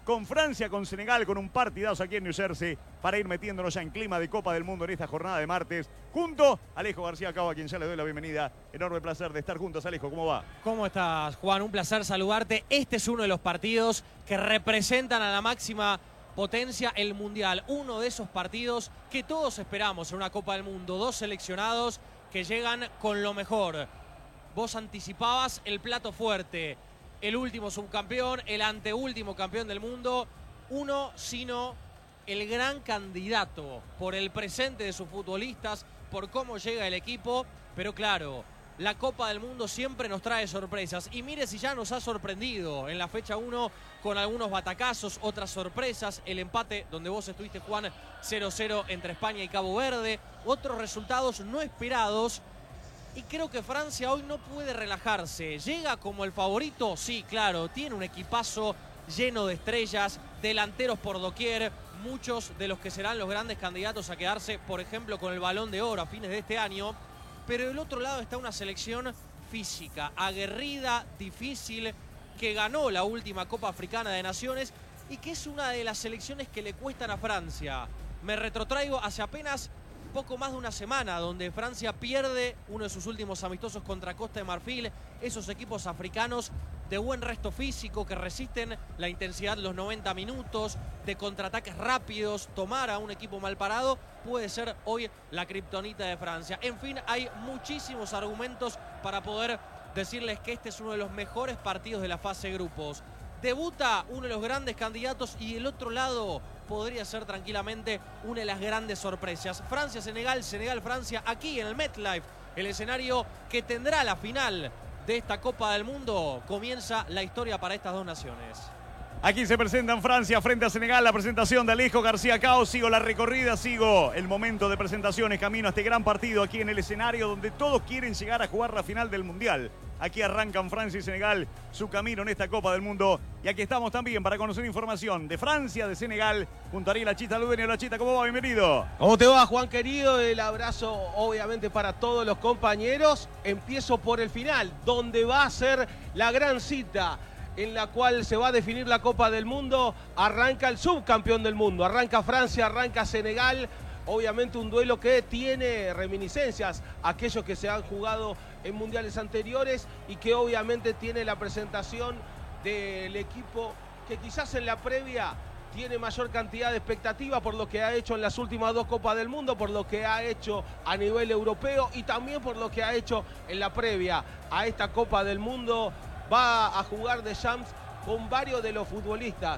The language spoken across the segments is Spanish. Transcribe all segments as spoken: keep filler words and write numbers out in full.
con Francia, con Senegal, con un partidazo aquí en New Jersey para ir metiéndonos ya en clima de Copa del Mundo en esta jornada de martes, junto a Alejo García Cao, a quien ya le doy la bienvenida. Enorme placer de estar juntos. Alejo, ¿cómo va? ¿Cómo estás, Juan? Un placer saludarte. Este es uno de los partidos que representan a la máxima potencia el Mundial. Uno de esos partidos que todos esperamos en una Copa del Mundo. Dos seleccionados que llegan con lo mejor. Vos anticipabas el plato fuerte. El último subcampeón, el anteúltimo campeón del mundo. Uno, sino el gran candidato por el presente de sus futbolistas, por cómo llega el equipo. Pero claro, la Copa del Mundo siempre nos trae sorpresas. Y mire si ya nos ha sorprendido en la fecha uno con algunos batacazos, otras sorpresas. El empate donde vos estuviste, Juan, cero cero entre España y Cabo Verde. Otros resultados no esperados. Y creo que Francia hoy no puede relajarse. ¿Llega como el favorito? Sí, claro. Tiene un equipazo lleno de estrellas, delanteros por doquier. Muchos de los que serán los grandes candidatos a quedarse, por ejemplo, con el Balón de Oro a fines de este año. Pero del otro lado está una selección física, aguerrida, difícil, que ganó la última Copa Africana de Naciones y que es una de las selecciones que le cuestan a Francia. Me retrotraigo hace apenas poco más de una semana, donde Francia pierde uno de sus últimos amistosos contra Costa de Marfil. Esos equipos africanos de buen resto físico que resisten la intensidad de los noventa minutos, de contraataques rápidos. Tomar a un equipo mal parado puede ser hoy la kriptonita de Francia. En fin, hay muchísimos argumentos para poder decirles que este es uno de los mejores partidos de la fase de grupos. Debuta uno de los grandes candidatos y el otro lado podría ser tranquilamente una de las grandes sorpresas. Francia-Senegal, Senegal-Francia, aquí en el MetLife, el escenario que tendrá la final de esta Copa del Mundo. Comienza la historia para estas dos naciones. Aquí se presentan Francia frente a Senegal, la presentación de Alejo García Cao. Sigo la recorrida, sigo el momento de presentaciones, camino a este gran partido aquí en el escenario donde todos quieren llegar a jugar la final del Mundial. Aquí arrancan Francia y Senegal su camino en esta Copa del Mundo. Y aquí estamos también para conocer información de Francia, de Senegal, junto a Ariel Chita Ludenio. La Chita, ¿cómo va? Bienvenido. ¿Cómo te va, Juan querido? El abrazo obviamente para todos los compañeros. Empiezo por el final, donde va a ser la gran cita en la cual se va a definir la Copa del Mundo. Arranca el subcampeón del mundo, arranca Francia, arranca Senegal. Obviamente un duelo que tiene reminiscencias a aquellos que se han jugado en mundiales anteriores y que obviamente tiene la presentación del equipo que quizás en la previa tiene mayor cantidad de expectativa por lo que ha hecho en las últimas dos Copas del Mundo, por lo que ha hecho a nivel europeo y también por lo que ha hecho en la previa a esta Copa del Mundo. Va a jugar Deschamps con varios de los futbolistas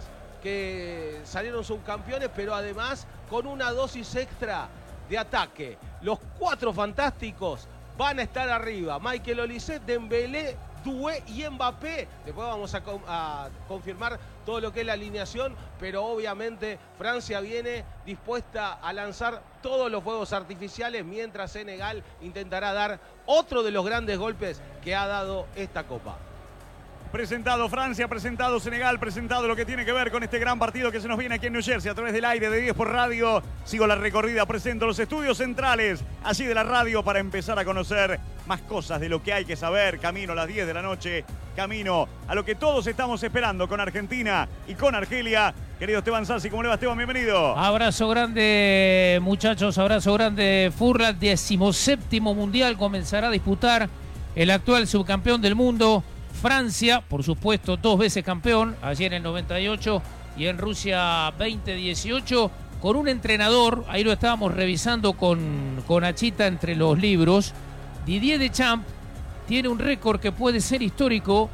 que salieron subcampeones, pero además con una dosis extra de ataque. Los cuatro fantásticos van a estar arriba. Michael Olise, Dembélé, Doué y Mbappé. Después vamos a, a confirmar todo lo que es la alineación, pero obviamente Francia viene dispuesta a lanzar todos los fuegos artificiales, mientras Senegal intentará dar otro de los grandes golpes que ha dado esta Copa. Presentado Francia, presentado Senegal, presentado lo que tiene que ver con este gran partido que se nos viene aquí en New Jersey a través del aire de diez por radio. Sigo la recorrida, presento los estudios centrales allí de la radio para empezar a conocer más cosas de lo que hay que saber. Camino a las diez de la noche, camino a lo que todos estamos esperando con Argentina y con Argelia. Querido Esteban Sassi, ¿cómo le va, Esteban? Bienvenido. Abrazo grande, muchachos, abrazo grande. Furlan, decimoséptimo mundial, comenzará a disputar el actual subcampeón del mundo. Francia, por supuesto, dos veces campeón, allí en el noventa y ocho y en Rusia veinte dieciocho, con un entrenador, ahí lo estábamos revisando con, con Achita entre los libros. Didier Deschamps tiene un récord que puede ser histórico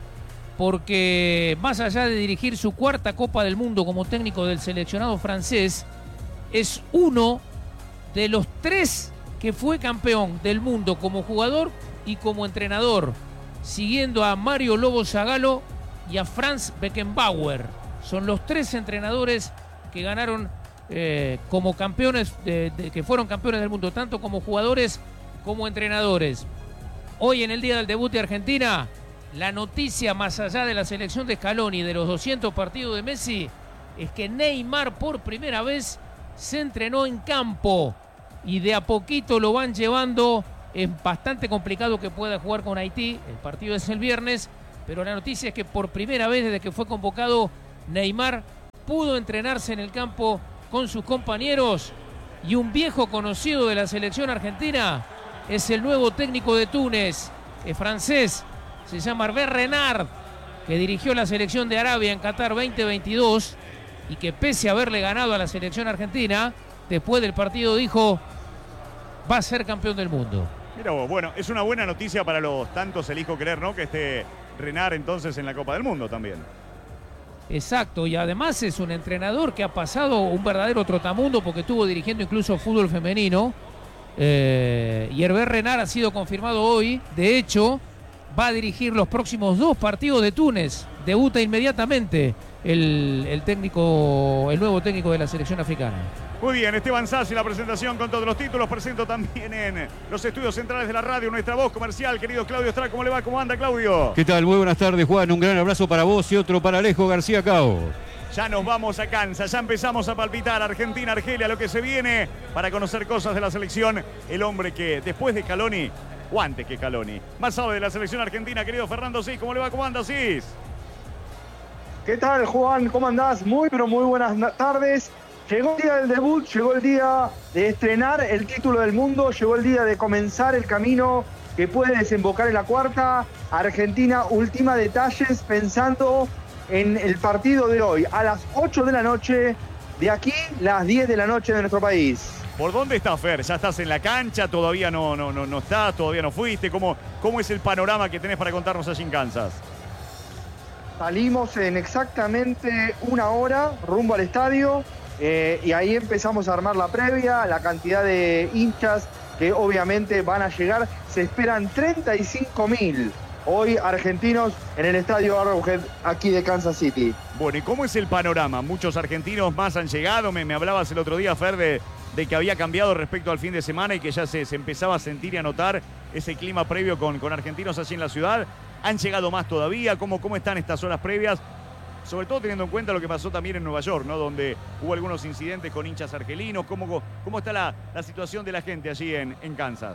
porque más allá de dirigir su cuarta Copa del Mundo como técnico del seleccionado francés, es uno de los tres que fue campeón del mundo como jugador y como entrenador, siguiendo a Mario Lobo Zagallo y a Franz Beckenbauer. Son los tres entrenadores que ganaron eh, como campeones, de, de, que fueron campeones del mundo, tanto como jugadores como entrenadores. Hoy en el día del debut de Argentina, la noticia más allá de la selección de Scaloni y de los doscientos partidos de Messi es que Neymar por primera vez se entrenó en campo y de a poquito lo van llevando. Es bastante complicado que pueda jugar con Haití, el partido es el viernes, pero la noticia es que por primera vez desde que fue convocado Neymar pudo entrenarse en el campo con sus compañeros. Y un viejo conocido de la selección argentina es el nuevo técnico de Túnez, es francés, se llama Hervé Renard, que dirigió la selección de Arabia en Qatar veinte veintidós y que pese a haberle ganado a la selección argentina, después del partido dijo, va a ser campeón del mundo. Mira vos, bueno, es una buena noticia para los tantos elijo querer, ¿no? Que esté Renard entonces en la Copa del Mundo también. Exacto, y además es un entrenador que ha pasado un verdadero trotamundo porque estuvo dirigiendo incluso fútbol femenino. Eh, y Hervé Renard ha sido confirmado hoy. De hecho, va a dirigir los próximos dos partidos de Túnez. Debuta inmediatamente el, el técnico, el nuevo técnico de la selección africana. Muy bien, Esteban Sassi, la presentación con todos los títulos. Presento también en los estudios centrales de la radio nuestra voz comercial, querido Claudio Estrada. ¿Cómo le va? ¿Cómo anda, Claudio? ¿Qué tal? Muy buenas tardes, Juan. Un gran abrazo para vos y otro para Alejo García Cao. Ya nos vamos a Kansas, ya empezamos a palpitar Argentina, Argelia, lo que se viene para conocer cosas de la selección. El hombre que después de Scaloni, o antes que Scaloni, más sabe de la selección argentina, querido Fernando Cis. ¿Cómo le va? ¿Cómo anda, Cis? ¿Qué tal, Juan? ¿Cómo andás? Muy, pero muy buenas tardes. Llegó el día del debut, llegó el día de estrenar el título del mundo, llegó el día de comenzar el camino que puede desembocar en la cuarta. Argentina ultima detalles pensando en el partido de hoy, a las ocho de la noche, de aquí las diez de la noche de nuestro país. ¿Por dónde está, Fer? ¿Ya estás en la cancha? ¿Todavía no, no, no, no estás? ¿Todavía no fuiste? ¿Cómo, ¿Cómo es el panorama que tenés para contarnos allí en Kansas? Salimos en exactamente una hora rumbo al estadio. Eh, y ahí empezamos a armar la previa, la cantidad de hinchas que obviamente van a llegar. Se esperan treinta y cinco mil hoy argentinos en el estadio Arrowhead aquí de Kansas City. Bueno, ¿y cómo es el panorama? Muchos argentinos más han llegado. Me, me hablabas el otro día, Fer, de, de que había cambiado respecto al fin de semana y que ya se, se empezaba a sentir y a notar ese clima previo con, con argentinos allí en la ciudad. ¿Han llegado más todavía? ¿Cómo, cómo están estas horas previas? Sobre todo teniendo en cuenta lo que pasó también en Nueva York, ¿no? Donde hubo algunos incidentes con hinchas argelinos. ¿Cómo, cómo está la, la situación de la gente allí en, en Kansas?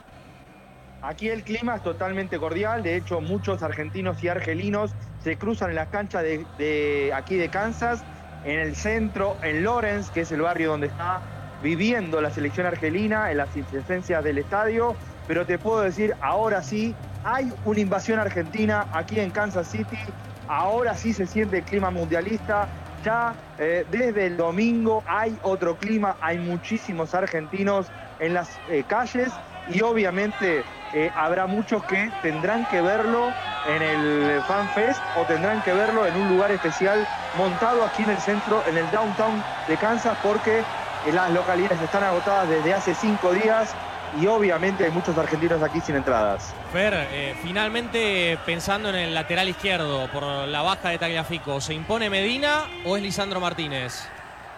Aquí el clima es totalmente cordial. De hecho, muchos argentinos y argelinos se cruzan en las canchas de, de aquí de Kansas, en el centro, en Lawrence, que es el barrio donde está viviendo la selección argelina, en las incidencias del estadio. Pero te puedo decir, ahora sí, hay una invasión argentina aquí en Kansas City. Ahora sí se siente el clima mundialista. Ya eh, desde el domingo hay otro clima, hay muchísimos argentinos en las eh, calles y obviamente eh, habrá muchos que tendrán que verlo en el Fan Fest o tendrán que verlo en un lugar especial montado aquí en el centro, en el downtown de Kansas, porque eh, las localidades están agotadas desde hace cinco días. Y obviamente hay muchos argentinos aquí sin entradas. Fer, eh, finalmente pensando en el lateral izquierdo por la baja de Tagliafico, ¿se impone Medina o es Lisandro Martínez?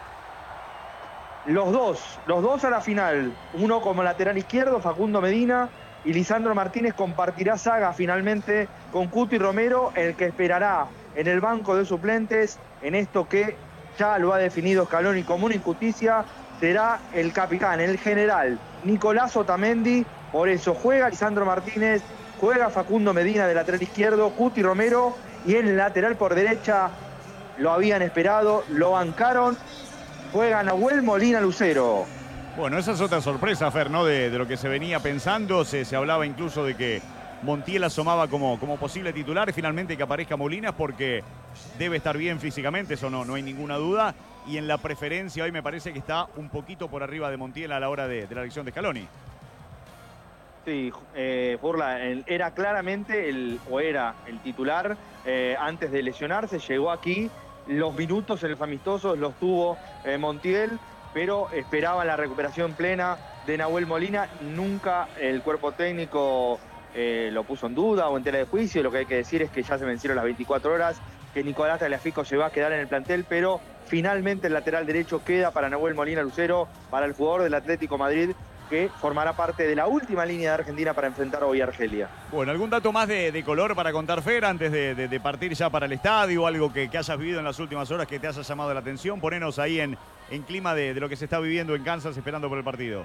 Los dos, los dos a la final. Uno como lateral izquierdo, Facundo Medina, y Lisandro Martínez compartirá saga finalmente con Cuti Romero, el que esperará en el banco de suplentes en esto que ya lo ha definido Scaloni como una injusticia. Será el capitán, el general Nicolás Otamendi. Por eso juega Lisandro Martínez, juega Facundo Medina de lateral izquierdo, Cuti Romero, y en el lateral por derecha lo habían esperado, lo bancaron, juega Nahuel Molina Lucero. Bueno, esa es otra sorpresa, Fer, ¿no? De, de lo que se venía pensando. Se, se hablaba incluso de que Montiel asomaba como, como posible titular y finalmente que aparezca Molina porque debe estar bien físicamente, eso no, no hay ninguna duda. Y en la preferencia hoy me parece que está un poquito por arriba de Montiel a la hora de, de la elección de Scaloni. Sí, eh, Burla, el, era claramente el, o era el titular eh, antes de lesionarse, llegó aquí, los minutos en el amistoso los tuvo eh, Montiel, pero esperaban la recuperación plena de Nahuel Molina. Nunca el cuerpo técnico eh, lo puso en duda o en tela de juicio. Lo que hay que decir es que ya se vencieron las veinticuatro horas, que Nicolás Tagliafico se va a quedar en el plantel, pero finalmente el lateral derecho queda para Nahuel Molina Lucero, para el jugador del Atlético Madrid, que formará parte de la última línea de Argentina para enfrentar hoy a Argelia. Bueno, ¿algún dato más de, de color para contar, Fer, antes de, de, de partir ya para el estadio? Algo que, que hayas vivido en las últimas horas que te haya llamado la atención. Ponenos ahí en, en clima de, de lo que se está viviendo en Kansas esperando por el partido.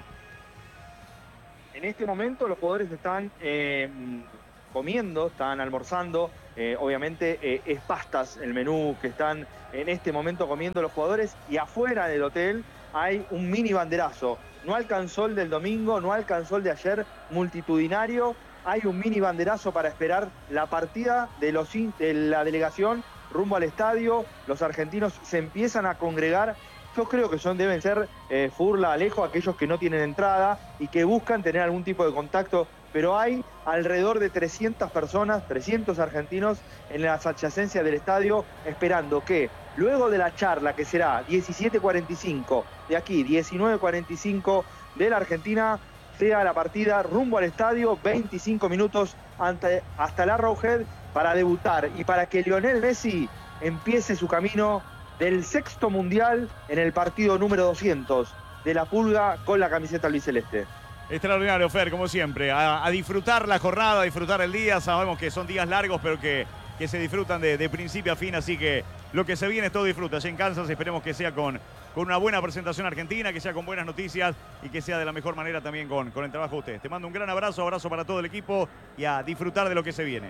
En este momento los jugadores están eh, comiendo, están almorzando Eh, obviamente eh, es pastas el menú que están en este momento comiendo los jugadores, y afuera del hotel hay un mini banderazo. No alcanzó el del domingo, no alcanzó el de ayer, multitudinario. Hay un mini banderazo para esperar la partida de, los, de la delegación rumbo al estadio. Los argentinos se empiezan a congregar. Yo creo que son, deben ser eh, Furla, Alejo, aquellos que no tienen entrada y que buscan tener algún tipo de contacto, pero hay alrededor de trescientas personas, trescientos argentinos en las adyacencias del estadio, esperando que luego de la charla, que será diecisiete cuarenta y cinco de aquí, diecinueve cuarenta y cinco de la Argentina, sea la partida rumbo al estadio, veinticinco minutos ante, hasta la Arrowhead, para debutar y para que Lionel Messi empiece su camino del sexto mundial en el partido número doscientos de la Pulga con la camiseta albiceleste. Extraordinario, Fer, como siempre. A, a disfrutar la jornada, a disfrutar el día. Sabemos que son días largos, pero que, que se disfrutan de, de principio a fin. Así que lo que se viene es todo disfruta. Allá en Kansas esperemos que sea con, con una buena presentación argentina, que sea con buenas noticias y que sea de la mejor manera también con, con el trabajo de ustedes. Te mando un gran abrazo, abrazo para todo el equipo y a disfrutar de lo que se viene.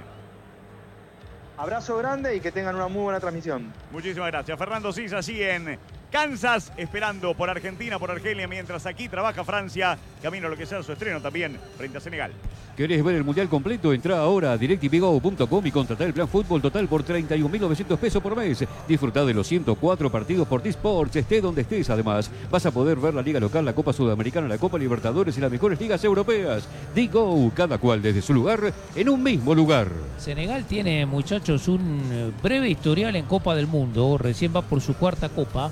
Abrazo grande y que tengan una muy buena transmisión. Muchísimas gracias. Fernando Cis, así en Kansas, esperando por Argentina, por Argelia, mientras aquí trabaja Francia, camino a lo que sea su estreno también frente a Senegal. ¿Querés ver el mundial completo? Entrá ahora a directv go punto com y contratá el plan fútbol total por treinta y un mil novecientos pesos por mes. Disfrutá de los ciento cuatro partidos por T-Sports, esté donde estés. Además, vas a poder ver la Liga Local, la Copa Sudamericana, la Copa Libertadores y las mejores ligas europeas. D-Go, cada cual desde su lugar, en un mismo lugar. Senegal tiene, muchachos, un breve historial en Copa del Mundo. Recién va por su cuarta Copa,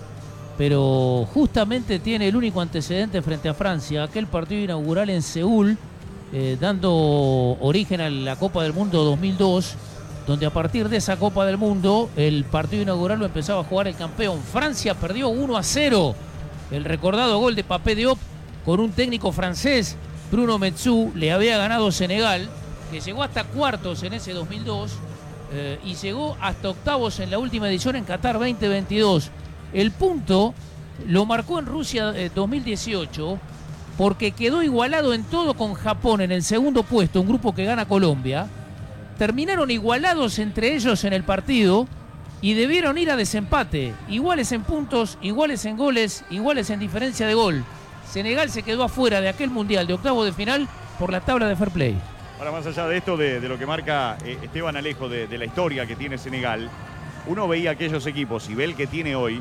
pero justamente tiene el único antecedente frente a Francia, aquel partido inaugural en Seúl, eh, dando origen a la Copa del Mundo dos mil dos, donde a partir de esa Copa del Mundo el partido inaugural lo empezaba a jugar el campeón. Francia perdió uno a cero, el recordado gol de Papé Diop con un técnico francés, Bruno Metsu. Le había ganado Senegal, que llegó hasta cuartos en ese dos mil dos eh, y llegó hasta octavos en la última edición en Qatar veinte veintidós. El punto lo marcó en Rusia eh, dos mil dieciocho, porque quedó igualado en todo con Japón en el segundo puesto, un grupo que gana Colombia. Terminaron igualados entre ellos en el partido y debieron ir a desempate, iguales en puntos, iguales en goles, iguales en diferencia de gol. Senegal se quedó afuera de aquel mundial de octavo de final por la tabla de fair play. Ahora, más allá de esto, de, de lo que marca eh, Esteban Alejo, de, de la historia que tiene Senegal, uno veía aquellos equipos y ve el que tiene hoy,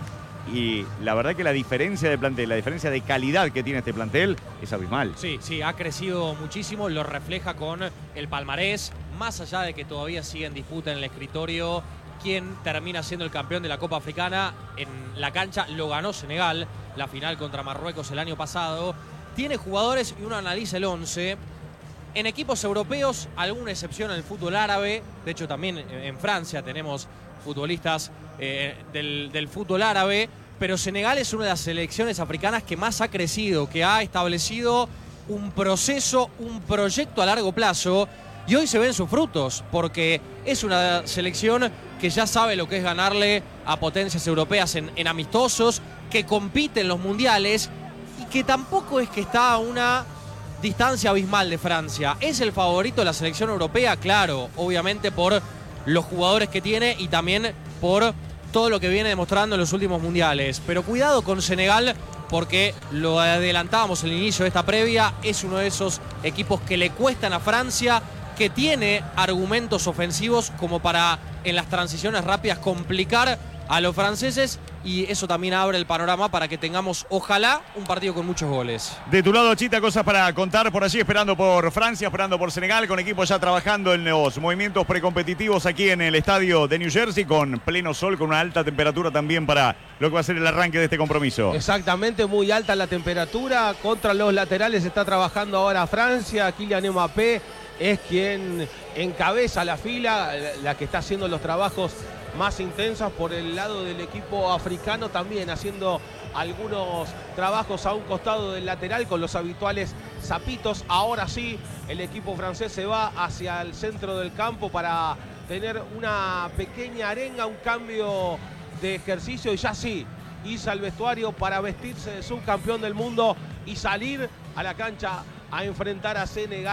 y la verdad que la diferencia de plantel, la diferencia de calidad que tiene este plantel es abismal. Sí, sí, ha crecido muchísimo, lo refleja con el palmarés, más allá de que todavía sigue en disputa en el escritorio quién termina siendo el campeón de la Copa Africana. En la cancha lo ganó Senegal, la final contra Marruecos el año pasado. Tiene jugadores, y uno analiza el once, en equipos europeos, alguna excepción en el fútbol árabe. De hecho, también en Francia tenemos futbolistas eh, del, del fútbol árabe, pero Senegal es una de las selecciones africanas que más ha crecido, que ha establecido un proceso, un proyecto a largo plazo, y hoy se ven sus frutos, porque es una selección que ya sabe lo que es ganarle a potencias europeas en, en amistosos, que compite en los mundiales, y que tampoco es que está a una distancia abismal de Francia. ¿Es el favorito de la selección europea? Claro, obviamente por los jugadores que tiene y también por todo lo que viene demostrando en los últimos mundiales. Pero cuidado con Senegal, porque lo adelantábamos al inicio de esta previa, es uno de esos equipos que le cuestan a Francia, que tiene argumentos ofensivos como para en las transiciones rápidas complicar a los franceses, y eso también abre el panorama para que tengamos, ojalá, un partido con muchos goles. De tu lado, Chita, cosas para contar por allí, esperando por Francia, esperando por Senegal, con equipos ya trabajando en los movimientos precompetitivos aquí en el estadio de New Jersey, con pleno sol, con una alta temperatura también para lo que va a ser el arranque de este compromiso. Exactamente, muy alta la temperatura. Contra los laterales está trabajando ahora Francia. Kylian Mbappé es quien encabeza la fila, la que está haciendo los trabajos más intensas. Por el lado del equipo africano también haciendo algunos trabajos a un costado del lateral con los habituales zapitos. Ahora sí, el equipo francés se va hacia el centro del campo para tener una pequeña arenga, un cambio de ejercicio, y ya sí, irse al vestuario para vestirse de subcampeón del mundo y salir a la cancha a enfrentar a Senegal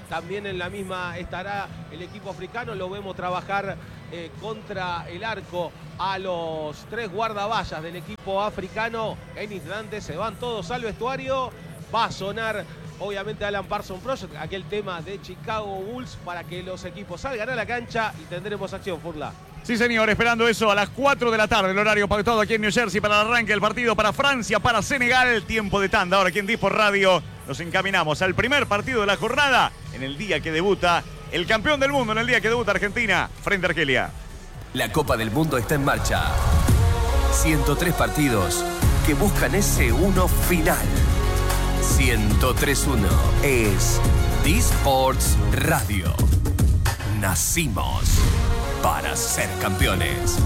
también en la misma estará el equipo africano. Lo vemos trabajar eh, contra el arco a los tres guardaballas del equipo africano. En instantes se van todos al vestuario. Va a sonar obviamente Alan Parsons Project, aquel tema de Chicago Bulls, para que los equipos salgan a la cancha y tendremos acción, Furla. Sí, señor, esperando eso a las cuatro de la tarde, el horario pactado aquí en New Jersey para el arranque del partido para Francia, para Senegal, tiempo de tanda. Ahora aquí en Disport Radio nos encaminamos al primer partido de la jornada en el día que debuta el campeón del mundo, en el día que debuta Argentina frente a Argelia. La Copa del Mundo está en marcha. ciento tres partidos que buscan ese uno final. ciento tres punto uno es Disport Radio. Nacimos para ser campeones.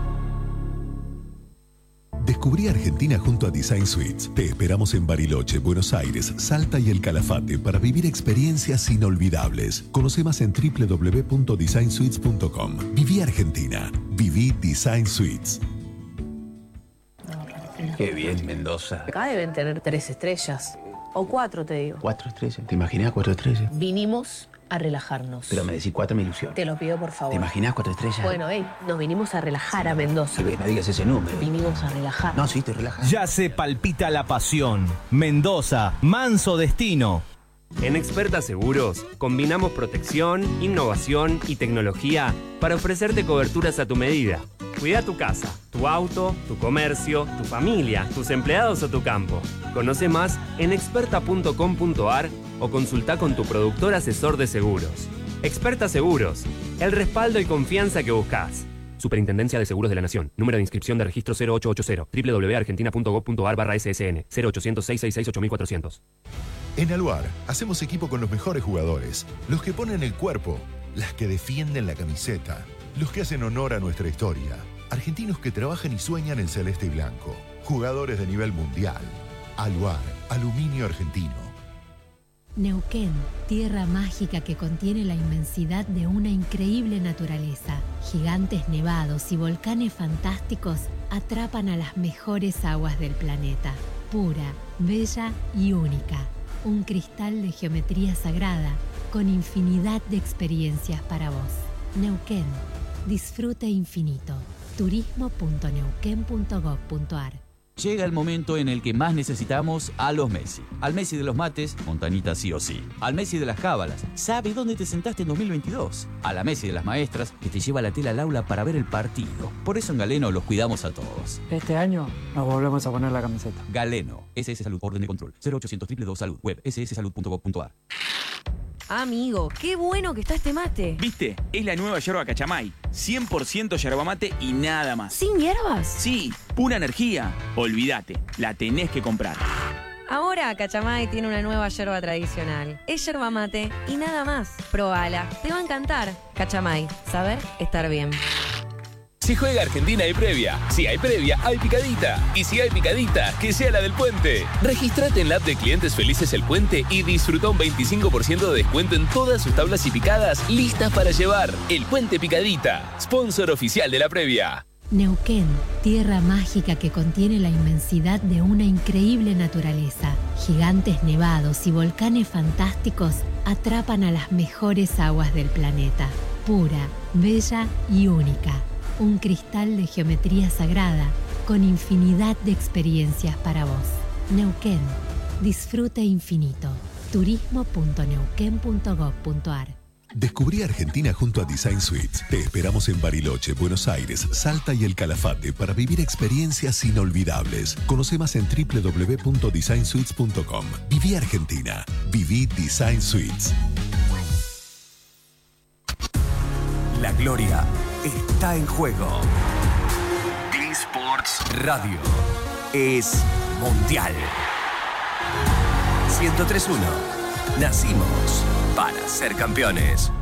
Descubrí Argentina junto a Design Suites. Te esperamos en Bariloche, Buenos Aires, Salta y El Calafate para vivir experiencias inolvidables. Conoce más en doble u doble u doble u punto design suites punto com. Viví Argentina. Viví Design Suites. Qué bien, Mendoza. Acá deben tener tres estrellas. O cuatro, te digo. Cuatro estrellas. ¿Te imaginas cuatro estrellas? Vinimos a relajarnos. Pero me decís cuatro, me ilusión. Te lo pido, por favor. ¿Te imaginas cuatro estrellas? Bueno, hey, nos vinimos a relajar a Mendoza. Sí, no digas ese número. Vinimos a relajar. No, sí, estoy relajado. Ya se palpita la pasión. Mendoza, manso destino. En Experta Seguros, combinamos protección, innovación y tecnología para ofrecerte coberturas a tu medida. Cuida tu casa, tu auto, tu comercio, tu familia, tus empleados o tu campo. Conoce más en experta punto com punto a r o consulta con tu productor asesor de seguros. Experta Seguros, el respaldo y confianza que buscas. Superintendencia de Seguros de la Nación. Número de inscripción de registro cero ocho ocho cero. doble u doble u doble u punto argentina punto gov punto a r barra S S N. cero ochocientos, seiscientos sesenta y seis, ocho mil cuatrocientos. En Aluar hacemos equipo con los mejores jugadores, los que ponen el cuerpo, las que defienden la camiseta, los que hacen honor a nuestra historia. Argentinos que trabajan y sueñan en celeste y blanco. Jugadores de nivel mundial. Aluar, aluminio argentino. Neuquén, tierra mágica que contiene la inmensidad de una increíble naturaleza. Gigantes nevados y volcanes fantásticos atrapan a las mejores aguas del planeta. Pura, bella y única. Un cristal de geometría sagrada con infinidad de experiencias para vos. Neuquén, disfrute infinito. turismo punto neuquén punto gov punto a r. Llega el momento en el que más necesitamos a los Messi. Al Messi de los mates, Montanita sí o sí. Al Messi de las cábalas, ¿sabe dónde te sentaste en dos mil veintidós? A la Messi de las maestras, que te lleva la tela al aula para ver el partido. Por eso en Galeno los cuidamos a todos. Este año nos volvemos a poner la camiseta. Galeno, S S Salud, orden de control, cero ochocientos, dos dos dos Salud, web, ese ese salud punto gov punto a r. Amigo, qué bueno que está este mate. ¿Viste? Es la nueva yerba Cachamay. cien por ciento yerba mate y nada más. ¿Sin hierbas? Sí, pura energía. Olvídate, la tenés que comprar. Ahora Cachamay tiene una nueva yerba tradicional. Es yerba mate y nada más. Probala, te va a encantar. Cachamay, saber estar bien. Si juega Argentina hay previa. Si hay previa, hay picadita. Y si hay picadita, que sea la del Puente. Registrate en la app de Clientes Felices El Puente y disfruta un veinticinco por ciento de descuento en todas sus tablas y picadas listas para llevar. El Puente Picadita, sponsor oficial de la previa. Neuquén, tierra mágica que contiene la inmensidad de una increíble naturaleza. Gigantes nevados y volcanes fantásticos atrapan a las mejores aguas del planeta. Pura, bella y única. Un cristal de geometría sagrada con infinidad de experiencias para vos. Neuquén, disfrute infinito. turismo punto neuquén punto gov punto a r. Descubrí Argentina junto a Design Suites. Te esperamos en Bariloche, Buenos Aires, Salta y El Calafate para vivir experiencias inolvidables. Conoce más en doble u doble u doble u punto design suites punto com. Viví Argentina. Viví Design Suites. La gloria está en juego. Disports Radio es mundial. ciento tres punto uno. Nacimos para ser campeones.